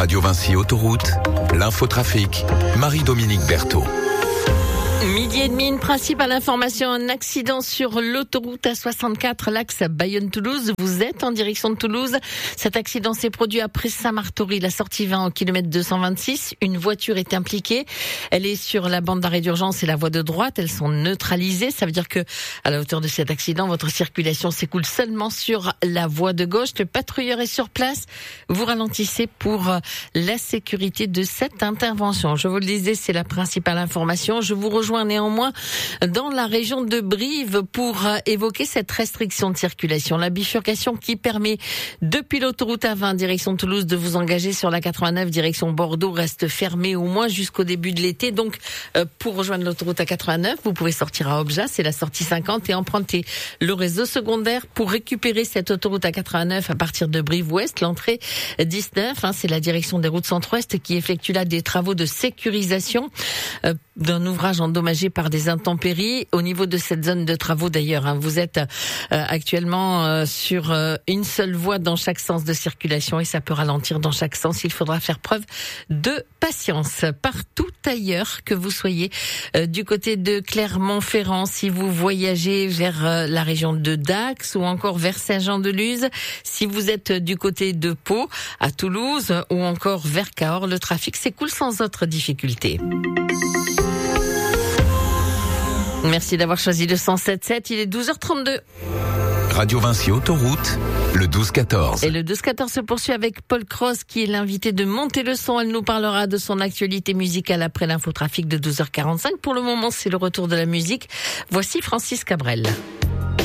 Radio Vinci Autoroute, l'infotrafic, Marie-Dominique Berthaud. Midi et demi, une principale information, un accident sur l'autoroute A64, l'axe Bayonne-Toulouse. Vous êtes en direction de Toulouse. Cet accident s'est produit après Saint-Martory, la sortie 20 au kilomètre 226. Une voiture est impliquée. Elle est sur la bande d'arrêt d'urgence et la voie de droite. Elles sont neutralisées. Ça veut dire que, à la hauteur de cet accident, votre circulation s'écoule seulement sur la voie de gauche. Le patrouilleur est sur place. Vous ralentissez pour la sécurité de cette intervention. Je vous le disais, c'est la principale information. Je vous rejoins néanmoins dans la région de Brive pour évoquer cette restriction de circulation. La bifurcation qui permet depuis l'autoroute A20 direction Toulouse de vous engager sur la 89 direction Bordeaux reste fermée au moins jusqu'au début de l'été. Donc pour rejoindre l'autoroute A89, vous pouvez sortir à Obja, c'est la sortie 50 et emprunter le réseau secondaire pour récupérer cette autoroute A89 à partir de Brive-Ouest. L'entrée 19, c'est la direction des routes centre-ouest qui effectue là des travaux de sécurisation d'un ouvrage endommagé par des intempéries. Au niveau de cette zone de travaux d'ailleurs, vous êtes actuellement sur une seule voie dans chaque sens de circulation et ça peut ralentir dans chaque sens. Il faudra faire preuve de patience. Partout ailleurs que vous soyez, du côté de Clermont-Ferrand, si vous voyagez vers la région de Dax ou encore vers Saint-Jean-de-Luz, si vous êtes du côté de Pau, à Toulouse ou encore vers Cahors, le trafic s'écoule sans autre difficulté. Merci d'avoir choisi le 107.7, il est 12h32. Radio Vinci Autoroute, le 12-14. Et le 12-14 se poursuit avec Paul Cross qui est l'invité de Monter le son. Elle nous parlera de son actualité musicale après l'infotrafic de 12h45. Pour le moment, c'est le retour de la musique. Voici Francis Cabrel.